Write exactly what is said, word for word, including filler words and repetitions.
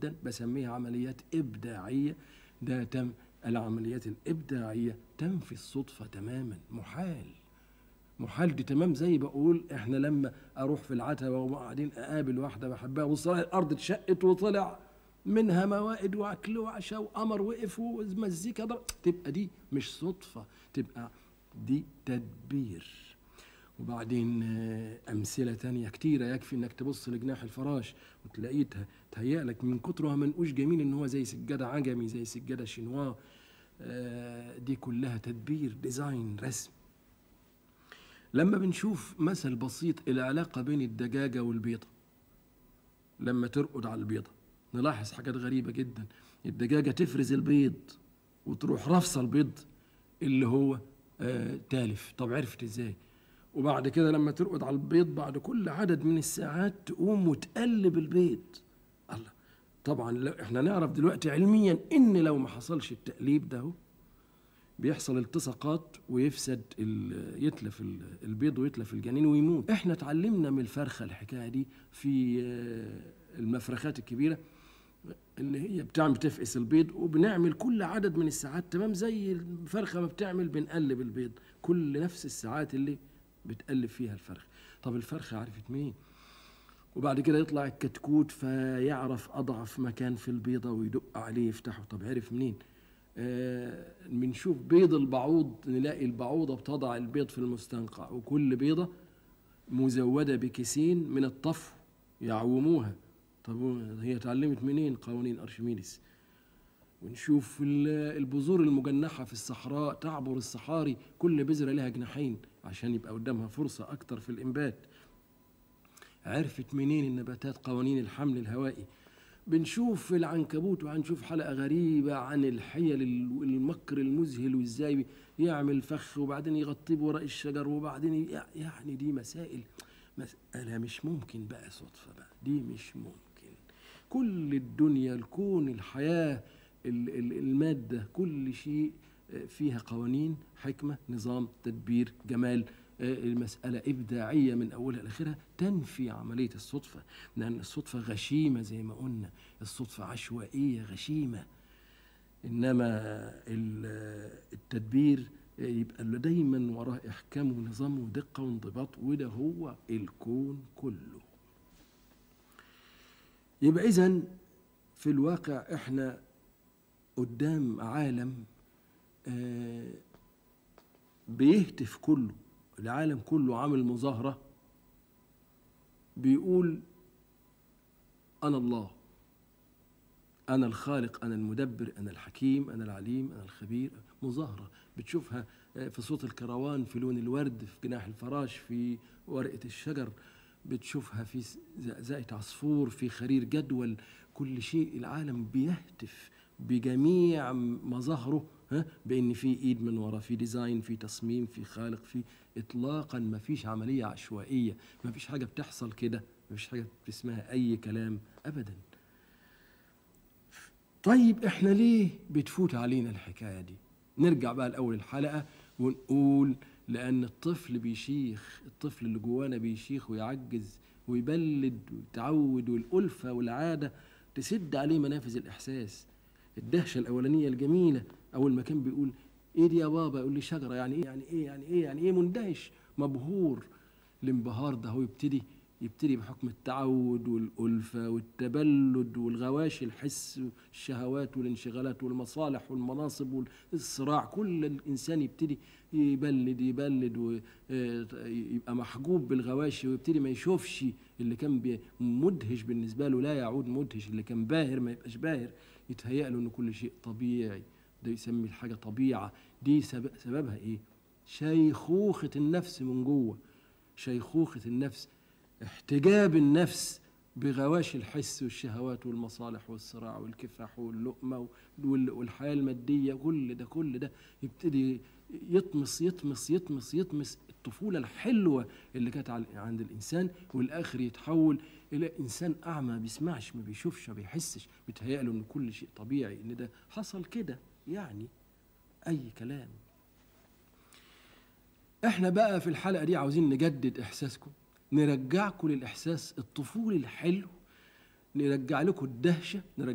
جدا، بسميها عمليات إبداعية. ده تم العمليات الإبداعية تنفي الصدفة تماما، محال محال دي تمام. زي بقول احنا لما اروح في العتبة وقاعدين اقابل واحدة بحبها وصراحة الارض اتشقت وطلع منها موائد واكل وعشاء وقمر وقف ومزيكا ضرب، تبقى دي مش صدفة، تبقى دي تدبير. وبعدين امثلة تانية كتيرة، يكفي انك تبص لجناح الفراش وتلاقيه تهيألك من كتره منقوش جميل ان هو زي سجادة عجمي، زي سجادة شينوا. دي كلها تدبير، ديزاين، رسم. لما بنشوف مثل بسيط العلاقة بين الدجاجة والبيضة، لما ترقد على البيضة نلاحظ حاجات غريبة جدا. الدجاجة تفرز البيض وتروح رفصة البيض اللي هو آه تالف. طب عرفت ازاي؟ وبعد كده لما ترقد على البيض بعد كل عدد من الساعات تقوم وتقلب البيض. الله، طبعا احنا نعرف دلوقتي علميا ان لو ما حصلش التقليب ده بيحصل التصاقات ويفسد يتلف البيض ويتلف الجنين ويموت. احنا اتعلمنا من الفرخه الحكايه دي في المفرخات الكبيره اللي هي بتعمل بتفقس البيض، وبنعمل كل عدد من الساعات تمام زي الفرخه ما بتعمل، بنقلب البيض كل نفس الساعات اللي بتقلب فيها الفرخه. طب الفرخه عرفت منين؟ وبعد كده يطلع الكتكوت فيعرف اضعف مكان في البيضه ويدق عليه يفتحه. طب عرف منين؟ بنشوف آه بيض البعوض، نلاقي البعوضة بتضع البيض في المستنقع وكل بيضة مزودة بكيسين من الطفو يعوموها. طب هي اتعلمت منين؟ قوانين أرشميدس. ونشوف البذور المجنحة في الصحراء تعبر الصحاري، كل بذرة لها جناحين عشان يبقى قدامها فرصة أكتر في الإنبات. عرفت منين النباتات قوانين الحمل الهوائي؟ بنشوف العنكبوت وهنشوف حلقة غريبة عن الحيل المكر المذهل وازاي يعمل فخ وبعدين يغطيه بورق الشجر وبعدين يعني دي مسائل مسألة مش ممكن بقى صدفة بقى، دي مش ممكن. كل الدنيا، الكون، الحياة، المادة، كل شيء فيها قوانين، حكمة، نظام، تدبير، جمال. المسألة إبداعية من أولها لآخرها تنفي عملية الصدفة، لأن الصدفة غشيمة زي ما قلنا، الصدفة عشوائية غشيمة. إنما التدبير يبقى اللي دايما وراه إحكام ونظام ودقة وانضباط، وده هو الكون كله. يبقى إذن في الواقع إحنا قدام عالم بيهتف كله، العالم كله عامل مظاهرة بيقول أنا الله، أنا الخالق، أنا المدبر، أنا الحكيم، أنا العليم، أنا الخبير. مظاهرة بتشوفها في صوت الكروان، في لون الورد، في جناح الفراش، في ورقة الشجر، بتشوفها في زائة عصفور، في خرير جدول. كل شيء العالم بيهتف بجميع مظاهره بأن في إيد من وراء، في ديزاين، في تصميم، في خالق، في إطلاقا ما فيش عملية عشوائية، ما فيش حاجة بتحصل كده، ما فيش حاجة اسمها أي كلام أبدا. طيب إحنا ليه بتفوت علينا الحكاية دي؟ نرجع بقى لأول الحلقة ونقول لأن الطفل بيشيخ، الطفل اللي جوانا بيشيخ ويعجز ويبلد ويتعود، والألفة والعادة تسد عليه منافذ الإحساس. الدهشة الأولانية الجميلة أول ما كان بيقول إيه دي يا بابا، يقول لي شجرة، يعني إيه يعني إيه يعني إيه يعني إيه مندهش مبهور. الانبهار ده هو يبتدي يبتدي بحكم التعود والألفة والتبلد والغواشي، الحس والشهوات والانشغالات والمصالح والمناصب والصراع. كل الإنسان يبتدي يبلد يبلد ويبقى محجوب بالغواشي، ويبتدي ما يشوفش اللي كان مدهش بالنسبة له، لا يعود مدهش. اللي كان باهر ما يبقاش باهر، يتهيأ له إن كل شيء طبيعي. ده يسمي الحاجة طبيعة. دي سببها إيه؟ شيخوخة النفس من جوه، شيخوخة النفس، احتجاب النفس بغواشي الحس والشهوات والمصالح والصراع والكفاح واللقمة والحياة المادية. كل ده كل ده يبتدي يطمس يطمس يطمس يطمس الطفولة الحلوة اللي كانت عند الإنسان، والآخر يتحول إلى إنسان أعمى، ما بيسمعش، ما بيشوفش، ما بيحسش، بيتهيأ له إن كل شيء طبيعي، إن ده حصل كده يعني أي كلام. إحنا بقى في الحلقة دي عاوزين نجدد إحساسكم، نرجعكم للإحساس الطفولي الحلو، نرجع لكم الدهشة، نرجع